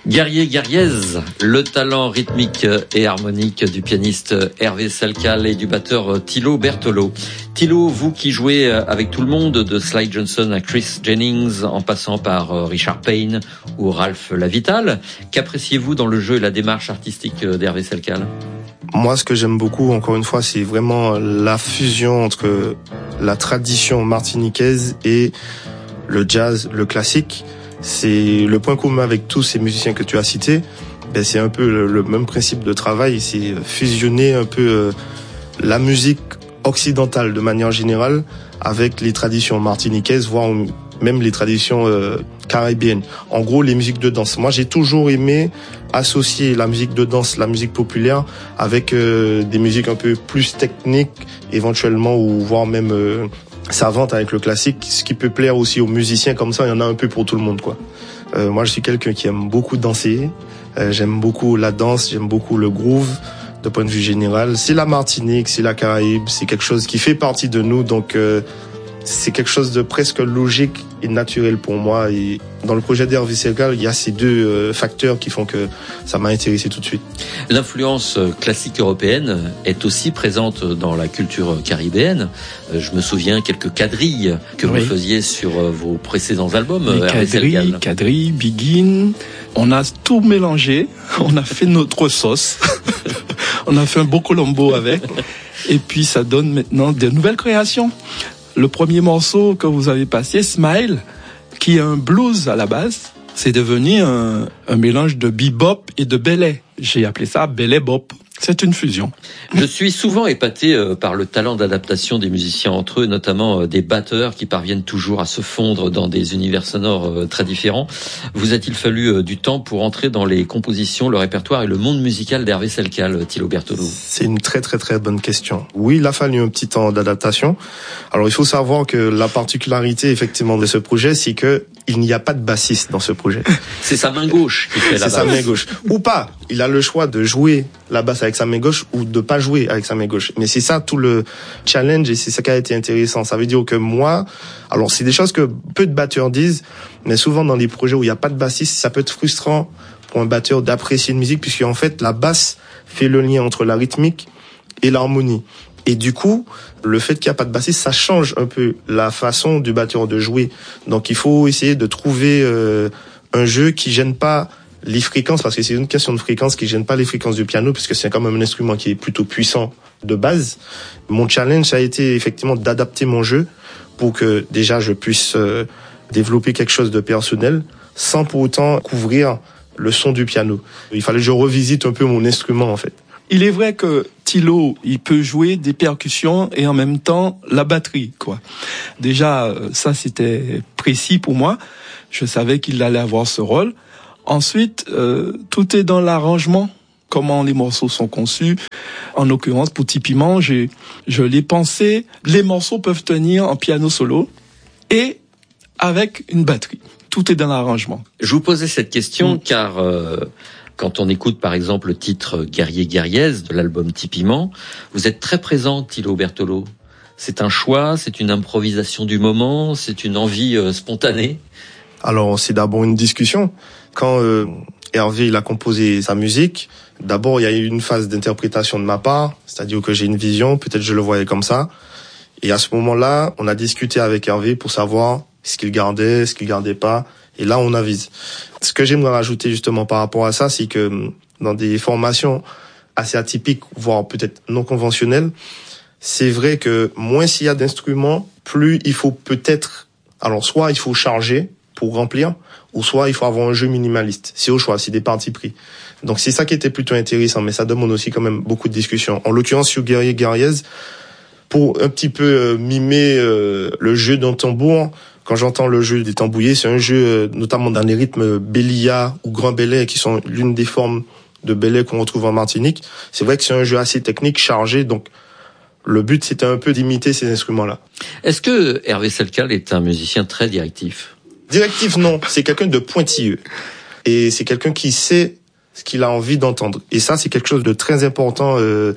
Guerrier Guerriez, le talent rythmique et harmonique du pianiste Hervé Salcal et du batteur Thilo Bertolo. Thilo, vous qui jouez avec tout le monde, de Sly Johnson à Chris Jennings, en passant par Richard Payne ou Ralph Lavital, qu'appréciez-vous dans le jeu et la démarche artistique d'Hervé Salcal ? Moi, ce que j'aime beaucoup, encore une fois, c'est vraiment la fusion entre la tradition martiniquaise et le jazz, le classique. C'est le point commun avec tous ces musiciens que tu as cités. Ben, c'est un peu le même principe de travail. C'est fusionner un peu la musique occidentale de manière générale avec les traditions martiniquaises, voire même les traditions caribéennes. En gros, les musiques de danse. Moi, j'ai toujours aimé associer la musique de danse, la musique populaire, avec des musiques un peu plus techniques, éventuellement, ou voire même savante avec le classique, ce qui peut plaire aussi aux musiciens. Comme ça, il y en a un peu pour tout le monde, quoi. Moi, je suis quelqu'un qui aime beaucoup danser. J'aime beaucoup la danse, j'aime beaucoup le groove. De point de vue général, c'est la Martinique, c'est la Caraïbe, c'est quelque chose qui fait partie de nous, donc c'est quelque chose de presque logique et naturel pour moi. Et dans le projet d'Hervé Salcal, il y a ces deux facteurs qui font que ça m'a intéressé tout de suite. L'influence classique européenne est aussi présente dans la culture caribéenne. Je me souviens quelques quadrilles que vous faisiez sur vos précédents albums. Quadrilles, Begin. On a tout mélangé. On a fait notre sauce. On a fait un beau colombo avec. Et puis ça donne maintenant de nouvelles créations. Le premier morceau que vous avez passé, Smile, qui est un blues à la base, c'est devenu un mélange de bebop et de belay. J'ai appelé ça belay bop. C'est une fusion. Je suis souvent épaté par le talent d'adaptation des musiciens entre eux, notamment des batteurs qui parviennent toujours à se fondre dans des univers sonores très différents. Vous a-t-il fallu du temps pour entrer dans les compositions, le répertoire et le monde musical d'Hervé Salcal, Thilo Bertolo ? C'est une très très très bonne question. Oui, il a fallu un petit temps d'adaptation. Alors il faut savoir que la particularité effectivement de ce projet, c'est que il n'y a pas de bassiste dans ce projet. C'est sa main gauche qui fait la basse. C'est sa main gauche. Ou pas. Il a le choix de jouer la basse avec sa main gauche ou de pas jouer avec sa main gauche. Mais c'est ça tout le challenge et c'est ça qui a été intéressant. Ça veut dire que moi, alors c'est des choses que peu de batteurs disent, mais souvent dans les projets où il n'y a pas de bassiste, ça peut être frustrant pour un batteur d'apprécier une musique puisqu'en fait la basse fait le lien entre la rythmique et l'harmonie. Et du coup, le fait qu'il n'y a pas de bassiste, ça change un peu la façon du batteur de jouer. Donc il faut essayer de trouver un jeu qui gêne pas les fréquences, parce que c'est une question de fréquence qui gêne pas les fréquences du piano, puisque c'est quand même un instrument qui est plutôt puissant de base. Mon challenge a été effectivement d'adapter mon jeu pour que déjà je puisse développer quelque chose de personnel sans pour autant couvrir le son du piano. Il fallait que je revisite un peu mon instrument en fait. Il est vrai que Thilo, il peut jouer des percussions et en même temps la batterie, quoi. Déjà, ça c'était précis pour moi. Je savais qu'il allait avoir ce rôle. Ensuite, tout est dans l'arrangement, comment les morceaux sont conçus. En l'occurrence, pour Tipiment, je l'ai pensé, les morceaux peuvent tenir en piano solo et avec une batterie. Tout est dans l'arrangement. Je vous posais cette question car quand on écoute par exemple le titre Guerrier Guerriez de l'album Tipiment, vous êtes très présent, Thilo Bertolo. C'est un choix, c'est une improvisation du moment, c'est une envie spontanée. Alors c'est d'abord une discussion. Quand Hervé il a composé sa musique, d'abord il y a eu une phase d'interprétation de ma part, c'est-à-dire que j'ai une vision, peut-être je le voyais comme ça. Et à ce moment-là, on a discuté avec Hervé pour savoir ce qu'il gardait, ce qu'il gardait pas. Et là, on avise. Ce que j'aimerais rajouter justement par rapport à ça, c'est que dans des formations assez atypiques, voire peut-être non conventionnelles, c'est vrai que moins s'il y a d'instruments, plus il faut peut-être... Alors, soit il faut charger pour remplir, ou soit il faut avoir un jeu minimaliste. C'est au choix, c'est des partis pris. Donc c'est ça qui était plutôt intéressant, mais ça demande aussi quand même beaucoup de discussions. En l'occurrence, sur Guerrier Guerriez, pour un petit peu mimer le jeu d'un tambour, quand j'entends le jeu des tambouillés, c'est un jeu notamment dans les rythmes bélia ou grand belay, qui sont l'une des formes de belay qu'on retrouve en Martinique. C'est vrai que c'est un jeu assez technique, chargé, donc le but c'était un peu d'imiter ces instruments-là. Est-ce que Hervé Salcal est un musicien très directif ? Directif, non. C'est quelqu'un de pointilleux. Et c'est quelqu'un qui sait ce qu'il a envie d'entendre. Et ça, c'est quelque chose de très important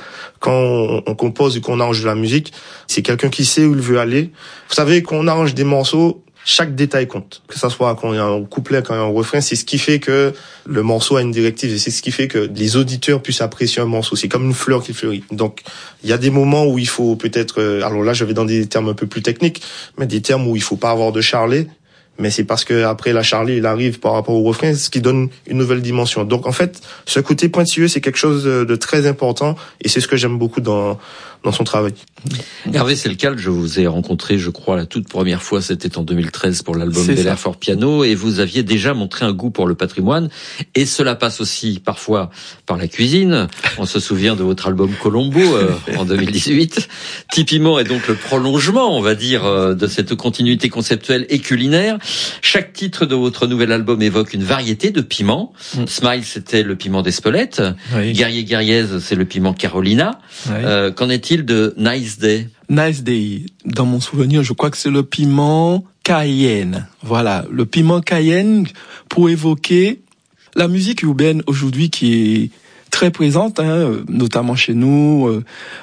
quand on compose et qu'on arrange de la musique. C'est quelqu'un qui sait où il veut aller. Vous savez, qu'on arrange des morceaux, chaque détail compte. Que ça soit quand il y a un couplet, quand il y a un refrain, c'est ce qui fait que le morceau a une directive et c'est ce qui fait que les auditeurs puissent apprécier un morceau. C'est comme une fleur qui fleurit. Donc, il y a des moments où il faut peut-être, alors là, je vais dans des termes un peu plus techniques, mais des termes où il faut pas avoir de charlet. Mais c'est parce que après la charlie, il arrive par rapport au refrain, ce qui donne une nouvelle dimension. Donc en fait, ce côté pointilleux, c'est quelque chose de très important et c'est ce que j'aime beaucoup dans son travail. Hervé Selcal, je vous ai rencontré, je crois, la toute première fois, c'était en 2013 pour l'album Bel Air for Piano, et vous aviez déjà montré un goût pour le patrimoine, et cela passe aussi parfois par la cuisine. On se souvient de votre album Colombo en 2018. Tipiment est donc le prolongement, on va dire, de cette continuité conceptuelle et culinaire. Chaque titre de votre nouvel album évoque une variété de piments. Smile, c'était le piment d'Espelette. Oui. Guerrier Guerriez, c'est le piment Carolina. Oui. Qu'en est-il de Nice Day? Nice Day, dans mon souvenir, je crois que c'est le piment cayenne. Voilà, le piment cayenne pour évoquer la musique urbaine aujourd'hui qui est très présente, notamment chez nous.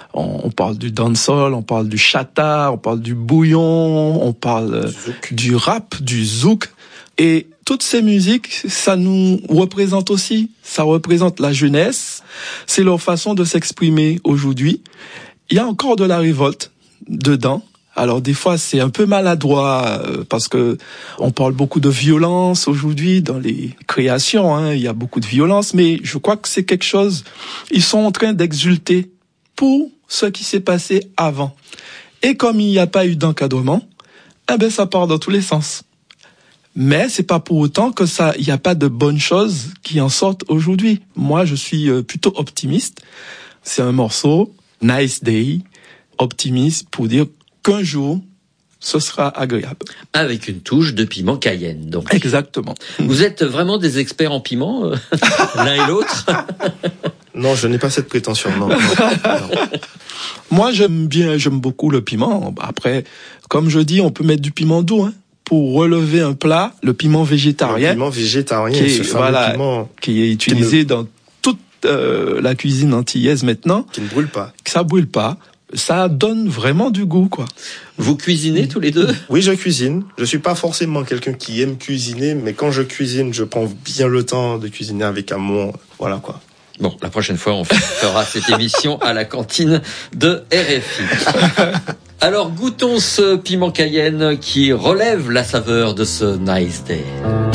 On parle du dancehall, on parle du chata, on parle du bouillon, on parle du rap, du zouk. Et toutes ces musiques, ça nous représente aussi. Ça représente la jeunesse. C'est leur façon de s'exprimer aujourd'hui. Il y a encore de la révolte dedans. Alors des fois c'est un peu maladroit parce que on parle beaucoup de violence aujourd'hui dans les créations. Il y a beaucoup de violence, mais je crois que c'est quelque chose. Ils sont en train d'exulter pour ce qui s'est passé avant. Et comme il n'y a pas eu d'encadrement, ça part dans tous les sens. Mais c'est pas pour autant que il n'y a pas de bonnes choses qui en sortent aujourd'hui. Moi, je suis plutôt optimiste. C'est un morceau, Nice Day, optimiste pour dire qu'un jour, ce sera agréable. Avec une touche de piment cayenne, donc. Exactement. Vous êtes vraiment des experts en piment, l'un et l'autre? Non, je n'ai pas cette prétention, non. Moi, j'aime beaucoup le piment. Après, comme je dis, on peut mettre du piment doux, pour relever un plat, le piment végétarien. Le piment végétarien, qui est utilisé dans toute la cuisine antillaise maintenant. Qui ne brûle pas. Ça brûle pas. Ça donne vraiment du goût, quoi. Vous cuisinez tous les deux? Oui, je cuisine. Je suis pas forcément quelqu'un qui aime cuisiner, mais quand je cuisine, je prends bien le temps de cuisiner avec amour. Voilà, quoi. Bon, la prochaine fois, on fera cette émission à la cantine de RFI. Alors, goûtons ce piment cayenne qui relève la saveur de ce Nice Day.